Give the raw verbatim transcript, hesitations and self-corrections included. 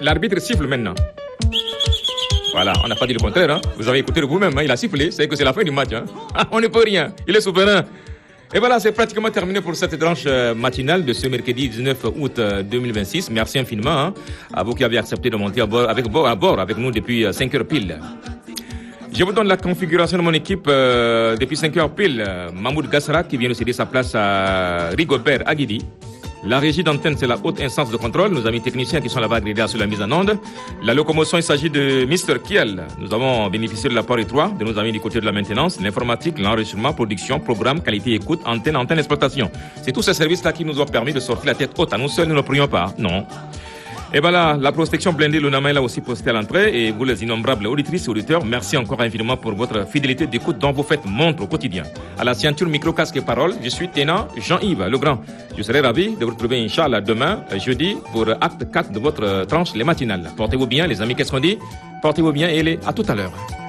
L'arbitre siffle maintenant. Voilà, on n'a pas dit le contraire. Hein. Vous avez écouté de vous-même, hein. Il a sifflé, c'est que c'est la fin du match. Hein. On ne peut rien, il est souverain. Et voilà, c'est pratiquement terminé pour cette tranche matinale de ce mercredi dix-neuf août deux mille vingt-six. Merci infiniment hein, à vous qui avez accepté de monter à bord avec, à bord avec nous depuis cinq heures pile. Je vous donne la configuration de mon équipe euh, depuis cinq heures pile. Mahmoud Gassara qui vient de céder sa place à Rigobert Aguidi. La régie d'antenne, c'est la haute instance de contrôle. Nos amis techniciens qui sont là-bas agréés sur la mise en onde. La locomotion, il s'agit de mister Kiel. Nous avons bénéficié de l'apport étroit de nos amis du côté de la maintenance, l'informatique, l'enregistrement, production, programme, qualité, écoute, antenne, antenne, exploitation. C'est tous ces services-là qui nous ont permis de sortir la tête haute. À nous seuls, nous ne prions pas. Non. Et voilà, la prospection blindée, le Nama est là aussi posté à l'entrée. Et vous, les innombrables auditrices et auditeurs, merci encore infiniment pour votre fidélité d'écoute dont vous faites montre au quotidien. À la ceinture, micro, casque et parole, je suis Ténant Jean-Yves Legrand. Je serai ravi de vous retrouver, Inch'Allah, demain, jeudi, pour acte quatre de votre tranche, les matinales. Portez-vous bien, les amis, qu'est-ce qu'on dit? Portez-vous bien et les... à tout à l'heure.